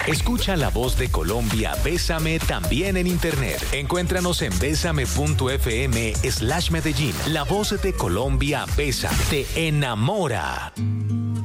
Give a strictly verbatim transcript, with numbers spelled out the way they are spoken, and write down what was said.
Escucha La Voz de Colombia, Bésame también en internet. Encuéntranos en bésame.fm slash Medellín. La Voz de Colombia, Besa, te enamora.